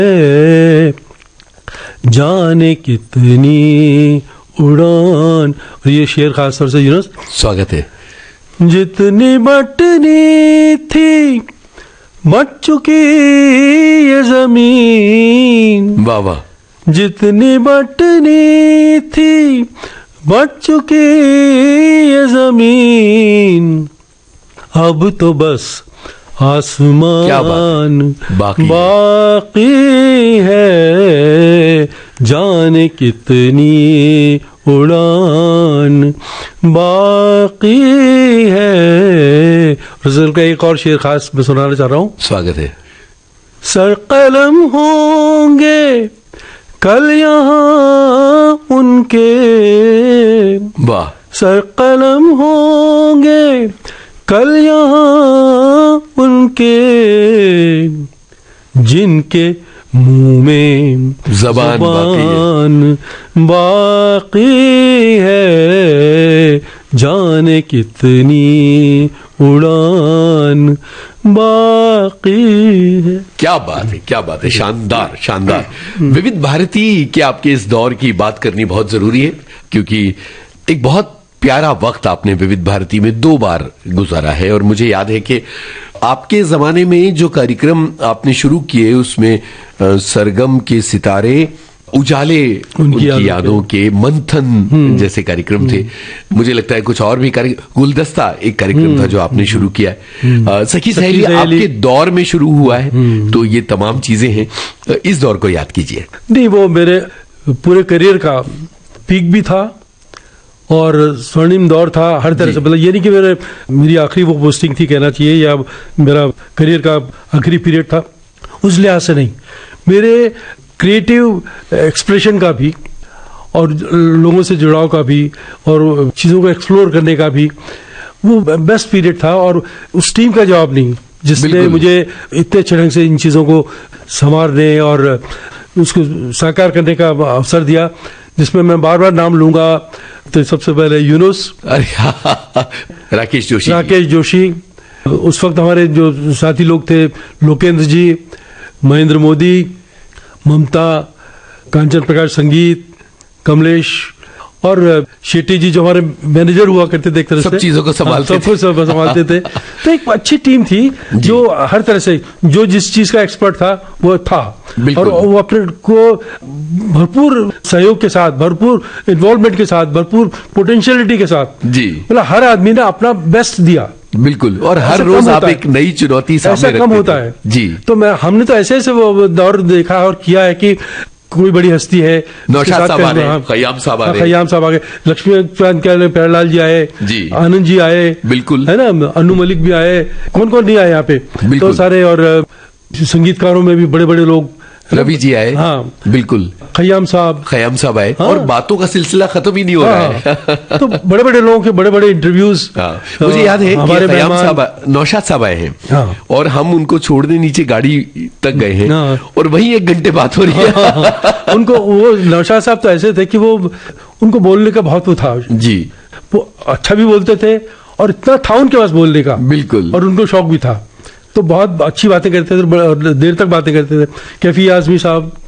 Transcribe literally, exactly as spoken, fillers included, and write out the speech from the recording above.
जाने कितनी उड़ान। और ये शेर खास तौर से यूनुस, स्वागत है। जितनी बटनी थी बट चुकी ये जमीन, वाह वाह। जितनी बटनी थी बट चुकी ये जमीन, अब तो बस आसमान बाकी, बाकी है, जाने कितनी उड़ान बाकी है। रसूल का एक और शेर खास मैं सुनाना चाह रहा हूँ। स्वागत है। सर कलम होंगे कल यहाँ उनके, वाह। सर कलम होंगे कल यहाँ उनके, जिनके मुंह में ज़बान ज़बान बाकी है, जाने कितनी उड़ान बाकी है। क्या बात है, क्या बात है, शानदार शानदार। विविध भारती के आपके इस दौर की बात करनी बहुत जरूरी है, क्योंकि एक बहुत प्यारा वक्त आपने विविध भारती में दो बार गुजारा है। और मुझे याद है कि आपके जमाने में जो कार्यक्रम आपने शुरू किए उसमें सरगम के सितारे, उजाले उनकी, उनकी यादों के, मंथन जैसे कार्यक्रम थे। मुझे लगता है कुछ और भी कार्यक्रम, गुलदस्ता एक कार्यक्रम था जो आपने शुरू किया है। सखी सहेली आपके दौर में शुरू हुआ है, तो ये तमाम चीजें हैं। इस दौर को याद कीजिए। नहीं, वो मेरे पूरे करियर का पीक भी था और स्वर्णिम दौर था हर तरह से। मतलब ये नहीं कि मेरे मेरी आखिरी वो पोस्टिंग थी कहना चाहिए, या मेरा करियर का आखिरी पीरियड था, उस लिहाज से नहीं। मेरे क्रिएटिव एक्सप्रेशन का भी और लोगों से जुड़ाव का भी और चीज़ों को एक्सप्लोर करने का भी वो बेस्ट पीरियड था। और उस टीम का जवाब नहीं जिसने मुझे इतने अच्छे ढंग से इन चीज़ों को संवारने और उसको साकार करने का अवसर दिया, जिसमें मैं बार बार नाम लूंगा। तो सबसे पहले यूनुस, राकेश जोशी राकेश जोशी उस वक्त हमारे जो साथी लोग थे, लोकेंद्र जी, महेंद्र मोदी, ममता, कांचन प्रकाश संगीत, कमलेश और शेट्टी जी जो हमारे मैनेजर हुआ करते थे, एक तरह सब से चीजों को संभालते सब कुछ संभालते थे। तो एक अच्छी टीम थी जो हर तरह से, जो जिस चीज का एक्सपर्ट था वो था, और वो अपने को भरपूर सहयोग के साथ, भरपूर इन्वॉल्वमेंट के साथ, भरपूर पोटेंशियलिटी के साथ, जी मतलब हर आदमी ने अपना बेस्ट दिया। बिल्कुल। और हर रोज आप एक नई चुनौती सामने ऐसा कम होता है जी। तो मैं हमने तो ऐसे ऐसे वो दौर देखा और किया है कि कोई बड़ी हस्ती है, नौशाद साहब आ गए, खयाम साहब आ गए, खयाम साहब आ गए, लक्ष्मीकांत प्यारेलाल जी आए, जी, आनंद जी आए, बिल्कुल है ना, अनु मलिक भी आए, कौन कौन नहीं आए यहाँ पे, तो सारे। और संगीतकारों में भी बड़े बड़े लोग, रवि जी आए, हाँ बिल्कुल, खयाम साहब खयाम साहब आए, हाँ? और बातों का सिलसिला खत्म ही नहीं हो हाँ? रहा है। तो बड़े बड़े लोगों के बड़े बड़े इंटरव्यूज, हाँ। मुझे याद है कि खयाम साहब, नौशाद साहब आए हैं, हाँ? और हम उनको छोड़ने नीचे गाड़ी तक गए हैं, हाँ? और वही एक घंटे बात हो रही है। हाँ, हाँ, उनको वो नौशाद साहब तो ऐसे थे कि वो उनको बोलने का बहुत वो था जी, वो अच्छा भी बोलते थे और इतना था उनके पास बोलने का, बिल्कुल, और उनको शौक भी था, तो बहुत अच्छी बातें करते थे, देर तक बातें करते थे। कैफी आजमी साहब,